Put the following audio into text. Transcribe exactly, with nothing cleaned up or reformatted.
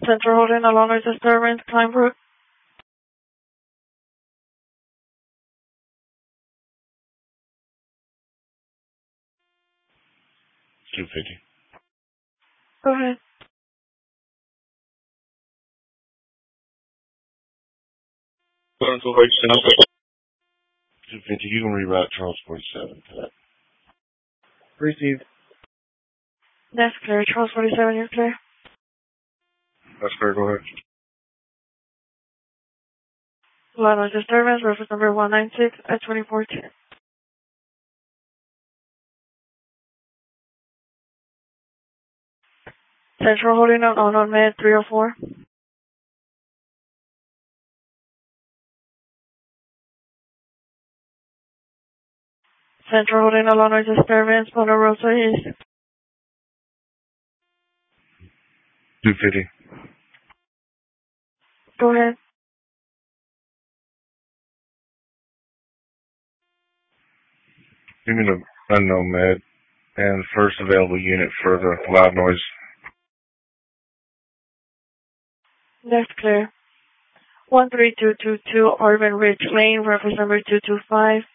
Central holding a low noise disturbance, Climb Route. two fifty. Go ahead. two fifty, you can reroute Charles forty-seven to that. Received. That's clear. Charles forty-seven, you're clear. That's fair, go ahead. Low noise disturbance, reference number one nine six at twenty-four ten. Central holding on unknown med three oh four. Central holding a low noise disturbance, Ponderosa East. two fifty. Go ahead. Give me the unknown med and first available unit for the loud noise. That's clear. one three two two two Arvin Ridge Lane, reference number two two five.